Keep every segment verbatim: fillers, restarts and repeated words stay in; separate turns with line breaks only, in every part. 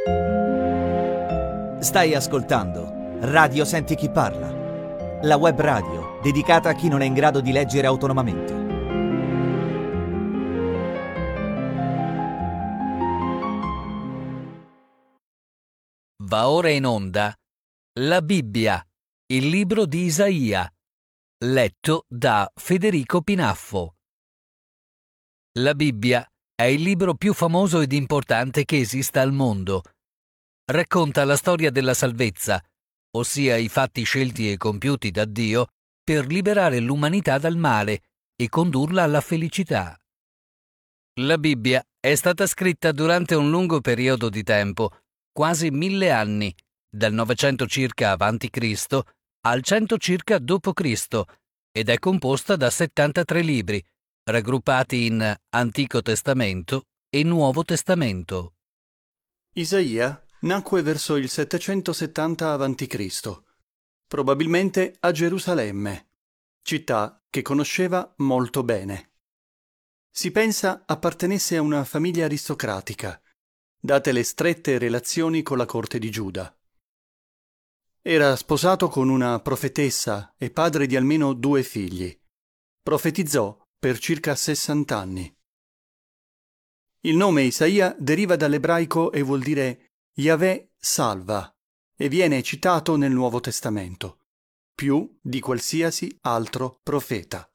Stai ascoltando Radio Senti Chi Parla, la web radio dedicata a chi non è in grado di leggere autonomamente.
Va ora in onda La Bibbia, il libro di Isaia, letto da Federico Pinaffo. La Bibbia è il libro più famoso ed importante che esista al mondo. Racconta la storia della salvezza, ossia i fatti scelti e compiuti da Dio per liberare l'umanità dal male e condurla alla felicità. La Bibbia è stata scritta durante un lungo periodo di tempo, quasi mille anni, dal novecento circa avanti Cristo al cento circa dopo Cristo, ed è composta da settantatré libri, raggruppati in Antico Testamento e Nuovo Testamento.
Isaia nacque verso il settecentosettanta avanti Cristo, probabilmente a Gerusalemme, città che conosceva molto bene. Si pensa appartenesse a una famiglia aristocratica, date le strette relazioni con la corte di Giuda. Era sposato con una profetessa e padre di almeno due figli. Profetizzò per circa sessant'anni. Il nome Isaia deriva dall'ebraico e vuol dire Yahweh salva e viene citato nel Nuovo Testamento, più di qualsiasi altro profeta.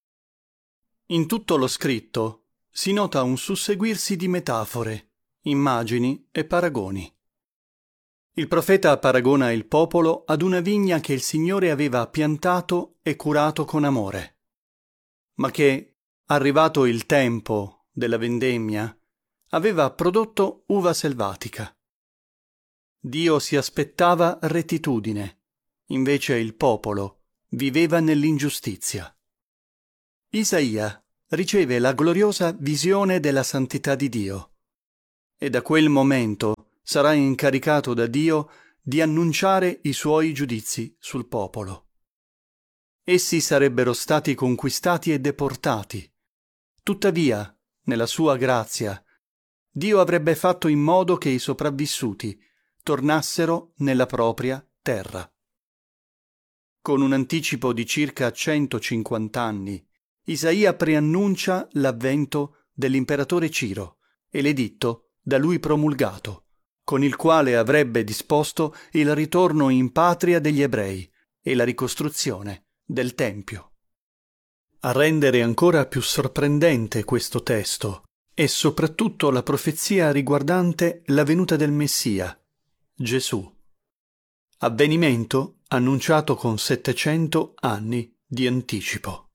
In tutto lo scritto si nota un susseguirsi di metafore, immagini e paragoni. Il profeta paragona il popolo ad una vigna che il Signore aveva piantato e curato con amore, ma che, arrivato il tempo della vendemmia, aveva prodotto uva selvatica. Dio si aspettava rettitudine, invece il popolo viveva nell'ingiustizia. Isaia riceve la gloriosa visione della santità di Dio e da quel momento sarà incaricato da Dio di annunciare i suoi giudizi sul popolo. Essi sarebbero stati conquistati e deportati. Tuttavia, nella sua grazia, Dio avrebbe fatto in modo che i sopravvissuti tornassero nella propria terra. Con un anticipo di circa centocinquanta anni, Isaia preannuncia l'avvento dell'imperatore Ciro e l'editto da lui promulgato, con il quale avrebbe disposto il ritorno in patria degli ebrei e la ricostruzione del Tempio. A rendere ancora più sorprendente questo testo è soprattutto la profezia riguardante la venuta del Messia, Gesù, avvenimento annunciato con settecento anni di anticipo.